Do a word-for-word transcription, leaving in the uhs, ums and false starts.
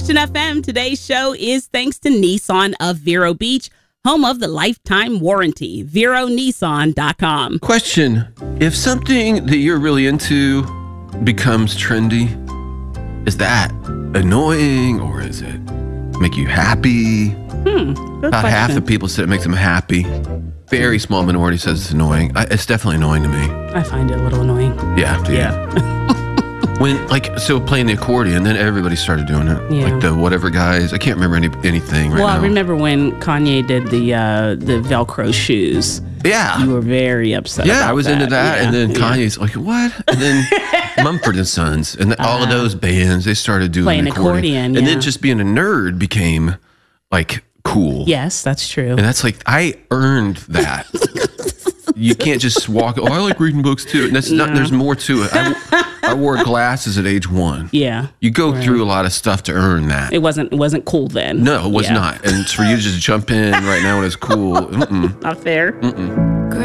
Christian F M. Today's show is thanks to Nissan of Vero Beach, home of the lifetime warranty. Vero Nissan dot com. Question: if something that you're really into becomes trendy, is that annoying or is it make you happy? Hmm. Good About question. half the people said it makes them happy. Very small minority says it's annoying. I, it's definitely annoying to me. I find it a little annoying. Yeah, dude. Yeah. When, like, so playing the accordion, then everybody started doing it. Yeah. Like the whatever guys. I can't remember any anything right well, now. I remember when Kanye did the uh, the Velcro shoes. Yeah. You were very upset. Yeah, about I was that. into that. Yeah, And then yeah. Kanye's like, what? And then Mumford and Sons. And the, all of those bands, they started doing Playing accordion. accordion, And yeah. then just being a nerd became, like, cool. Yes, that's true. And that's like, I earned that. You can't just walk, oh, I like reading books too. And that's not, there's more to it. I, I wore glasses at age one. Yeah. You go Right. through a lot of stuff to earn that. It wasn't it wasn't cool then. No, it was Yeah. not. And it's for you to just jump in right now when it's cool. Mm-mm. Not fair. Mm-mm.